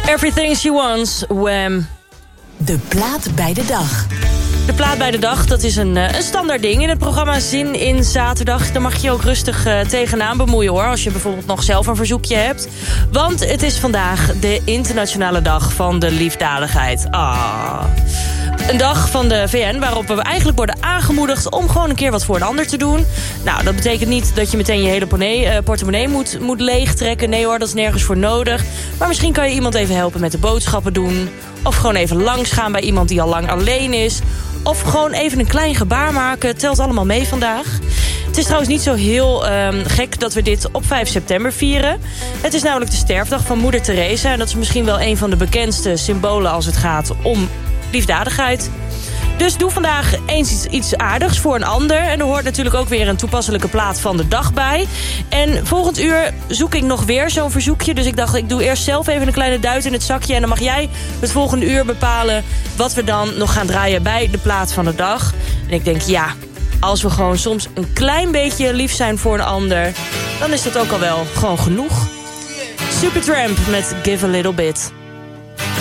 Everything She Wants, Wham. De plaat bij de dag. De plaat bij de dag, dat is een standaard ding in het programma Zin in Zaterdag. Daar mag je ook rustig tegenaan bemoeien hoor, als je bijvoorbeeld nog zelf een verzoekje hebt. Want het is vandaag de internationale dag van de liefdadigheid. Een dag van de VN waarop we eigenlijk worden aangemoedigd om gewoon een keer wat voor een ander te doen. Nou, dat betekent niet dat je meteen je hele portemonnee moet leegtrekken. Nee hoor, dat is nergens voor nodig. Maar misschien kan je iemand even helpen met de boodschappen doen. Of gewoon even langs gaan bij iemand die al lang alleen is. Of gewoon even een klein gebaar maken. Het telt allemaal mee vandaag. Het is trouwens niet zo heel gek dat we dit op 5 september vieren. Het is namelijk de sterfdag van Moeder Teresa. En dat is misschien wel een van de bekendste symbolen als het gaat om liefdadigheid. Dus doe vandaag eens iets aardigs voor een ander. En er hoort natuurlijk ook weer een toepasselijke plaat van de dag bij. En volgend uur zoek ik nog weer zo'n verzoekje. Dus ik dacht, ik doe eerst zelf even een kleine duit in het zakje. En dan mag jij het volgende uur bepalen wat we dan nog gaan draaien bij de plaat van de dag. En ik denk, ja, als we gewoon soms een klein beetje lief zijn voor een ander, dan is dat ook al wel gewoon genoeg. Supertramp met Give a Little Bit.